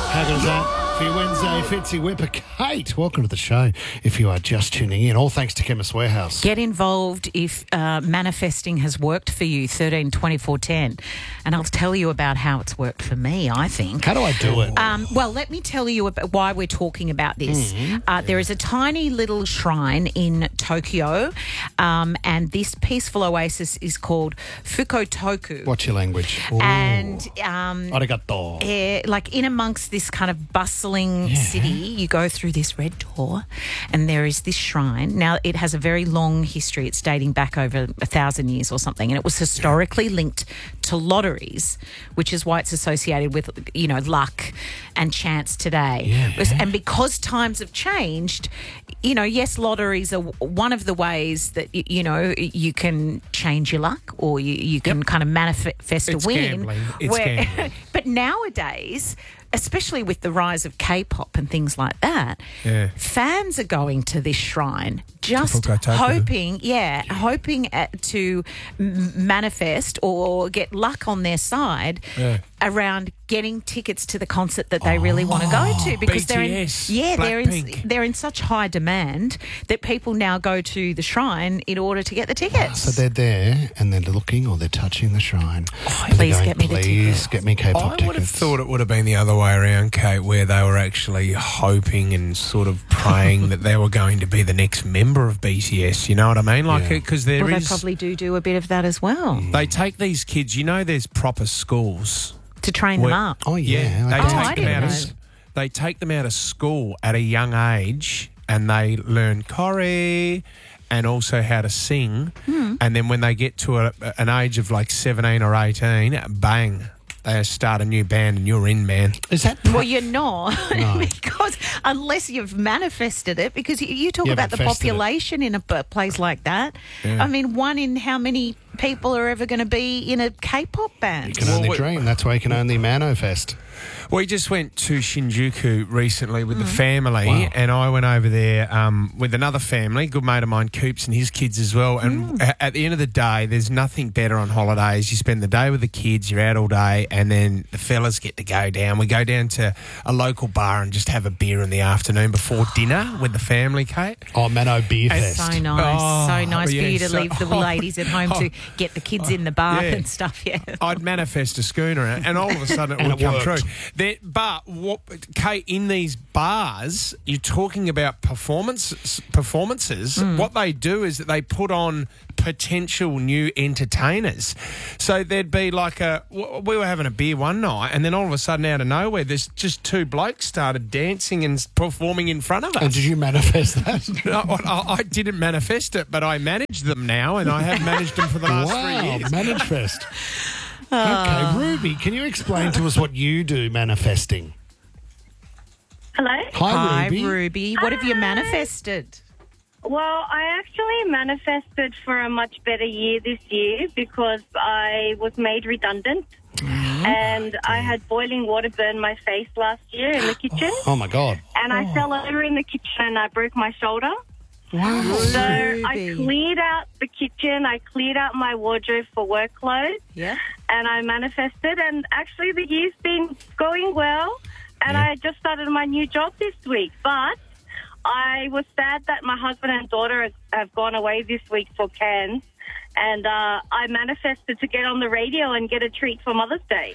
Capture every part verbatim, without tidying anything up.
How good is that? For your Wednesday, Fitzy Whipper. Kate, welcome to the show. If you are just tuning in, all thanks to Chemist Warehouse. Get involved if uh, manifesting has worked for you, thirteen twenty-four ten. And I'll tell you about how it's worked for me, I think. How do I do it? Um, well, let me tell you about why we're talking about this. Mm-hmm. Uh, there is a tiny little shrine in Tokyo, um, and this peaceful oasis is called Fukotoku. What's your language? Ooh. And um, Arigato. eh, like in amongst this kind of bustling Yeah. city, you go through this red door and there is this shrine. Now, it has a very long history. It's dating back over a thousand years or something, and it was historically linked to lotteries, which is why it's associated with, you know, luck and chance today. Yeah. And because times have changed, you know, yes, lotteries are one of the ways that, y- you know, you can change your luck or you, you can kind of manifest It's a win. gambling. It's gambling. But nowadays, especially with the rise of K-pop and things like that, Yeah. fans are going to this shrine just Fukotoku. hoping, yeah, hoping at, to m- manifest or get luck on their side Yeah. around getting tickets to the concert that they really want to go to because they're in, B T S, yeah, they're in, Blackpink. they're in such high demand that people now go to the shrine in order to get the tickets. So they're there and they're looking or they're touching the shrine. Oh, And they're please going, get me the Please ticket." get me K-pop I would have tickets. thought it would have been the other way around, Kate, where they were actually hoping and sort of praying that they were going to be the next member of B T S. You know what I mean? Like, Yeah. because there well, is, they probably do do a bit of that as well they take these kids. You know, there's proper schools. to train Where- them up. Oh, yeah. they okay. Oh, I take them didn't out of know. s- they take them out of school at a young age, and they learn chore and also how to sing. Hmm. And then when they get to a, an age of like seventeen or eighteen, bang, they start a new band, and you're in, man. Is that... Well, you're not No. because unless you've manifested it, because you, you talk You about the haven't fested it. population in a p- place like that. Yeah. I mean, one in how many people are ever going to be in a K-pop band? You can Well, only what- dream. That's why you can only manifest. We just went to Shinjuku recently with the family, Wow. and I went over there um, with another family, good mate of mine, Coops, and his kids as well. And a- at the end of the day, there's nothing better on holidays. You spend the day with the kids, you're out all day, and then the fellas get to go down. We go down to a local bar and just have a beer in the afternoon before dinner with the family, Kate. Oh, Mano Beer And Fest. So nice, Oh, so nice yeah, for you to so- leave the oh, ladies at home to get the kids in the bath yeah. and stuff. Yeah. I'd manifest a schooner, and and all of a sudden it And would it come worked. true. There, but what, Kate, in these bars, you're talking about performance performances. Hmm. What they do is that they put on potential new entertainers. So there'd be like a w- we were having a beer one night, and then all of a sudden, out of nowhere, there's just two blokes started dancing and performing in front of us. And did you manifest that? No, I, I didn't manifest it, but I manage them now, and I have managed them for the last three Wow, years. manifest. Ah. Okay, Ruby, can you explain to us what you do manifesting? Hello? Hi, Hi, Ruby. Ruby. What have you Hi. manifested? Well, I actually manifested for a much better year this year because I was made redundant and I had boiling water burn my face last year in the kitchen Oh, my God. and I fell over in the kitchen and I broke my shoulder. Wow. So I Ruby. cleared out the kitchen, I cleared out my wardrobe for work clothes Yeah. and I manifested and actually the year's been going well and Yeah. I just started my new job this week. But I was sad that my husband and daughter have, have gone away this week for Cairns and uh, I manifested to get on the radio and get a treat for Mother's Day.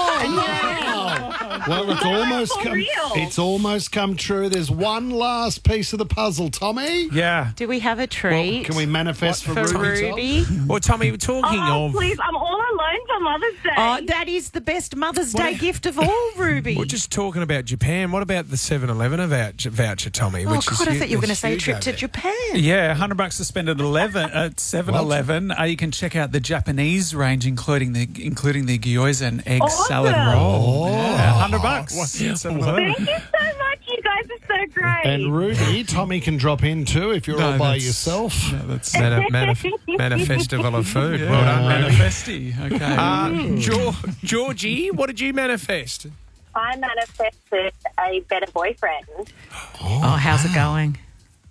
Oh, well, it's almost for come. real. It's almost come true. There's one last piece of the puzzle, Tommy. Yeah. Do we have a treat? Can we manifest for, for Ruby? Tom? Ruby? Well, Tommy, we're talking Oh, of. please, I'm all alone for Mother's Day. Oh, that is the best Mother's Day What- gift of all, Ruby. We're just talking about Japan. What about the seven eleven voucher, voucher Tommy? oh, which is God, I hu- thought you were going to is say a huge trip over to there. Japan. Yeah, one hundred bucks to spend at eleven at seven eleven. Uh, you can check out the Japanese range, including the including the gyoza and egg Awesome. salad roll. Oh. Yeah, one hundred bucks. What's at that? seven eleven. Thank you so much. You guys are so great. And Ruby, Tommy can drop in too if you're No, all by that's- yourself. No, that's Mani- manif- manifestival of food. yeah, Well done, Manif- manifesti. Okay. uh, Geor- Georgie, what did you manifest? I manifested a better boyfriend. Oh, how's it going?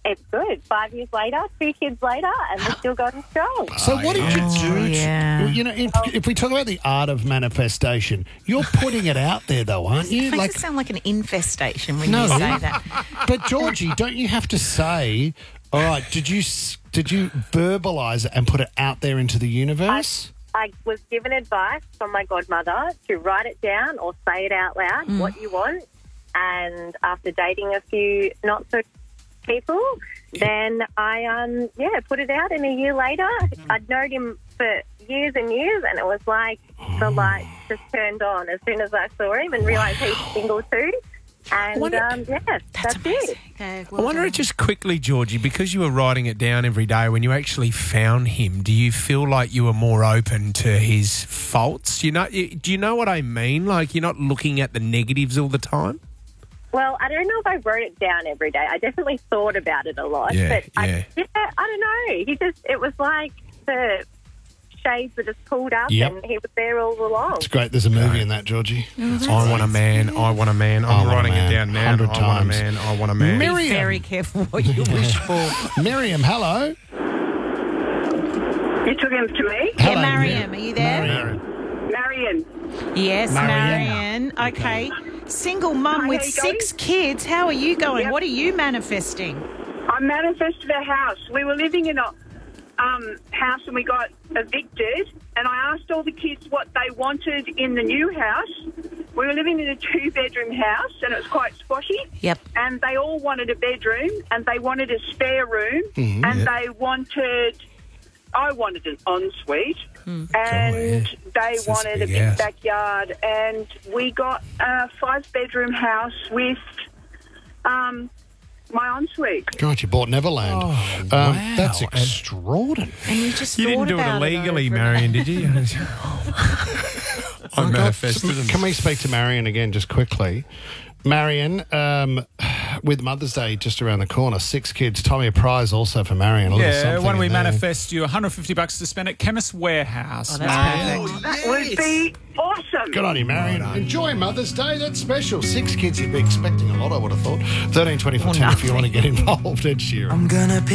It's good. Five years later, two kids later, and we're still going strong. So what did you do? Oh, yeah. You know, if, if we talk about the art of manifestation, you're putting it out there, though, aren't you? It makes it sound like an infestation when No. you say that. But Georgie, don't you have to say, all right, did you s- did you verbalise it and put it out there into the universe? I was given advice from my godmother to write it down or say it out loud, what you want. And after dating a few not so people, then I um yeah put it out, and a year later I'd known him for years and years, and it was like the light just turned on as soon as I saw him and realised he's single too. And wonder- um, yeah, that's, That's it. amazing. Okay, well I wonder done. just quickly, Georgie, because you were writing it down every day, when you actually found him, do you feel like you were more open to his faults? You know, do you know what I mean? Like, you're not looking at the negatives all the time? Well, I don't know if I wrote it down every day. I definitely thought about it a lot. Yeah, but I, yeah. yeah, I don't know. He just, it was like the shades were just pulled up, Yep. and he was there all along. It's great. There's a movie in that, Georgie. I want a man, I want a man. I I'm want a writing man. it down now. Hundred I want a times. man, I want a man. Mir- Be Miriam. very careful what you wish for. Miriam, hello. You took him to me? Hello, Yeah, Mariam, are you there? Mariam. Marion. Yes, Marianne. Marianne. Okay. Single mum Hi, with how you six kids. How are you going? Yep. What are you manifesting? I manifested a house. We were living in a um, house and we got evicted, and I asked all the kids what they wanted in the new house. We were living in a two-bedroom house, and it was quite squashy. Yep. And they all wanted a bedroom, and they wanted a spare room, Mm-hmm. and they wanted... I wanted an ensuite, and Oh, yeah. they It's this wanted a big big house. backyard, and we got a five-bedroom house with um, my ensuite. God, you bought Neverland. Oh, um, wow. That's And- extraordinary. And you just You thought didn't do it about illegally, over and Marion, did you? I manifested God, and- Can we speak to Marion again just quickly? Marion, um, with Mother's Day just around the corner, six kids. Tommy, a prize also for Marion. A little Yeah, something why don't we in there. manifest you one hundred fifty bucks to spend at Chemist Warehouse? Oh, that's perfect. That would be awesome. Good on you, Marion. Enjoy Mother's Day. That's special. Six kids, you'd be expecting a lot, I would have thought. thirteen twenty-four ten if you want to get involved. Ed Sheeran. I'm gonna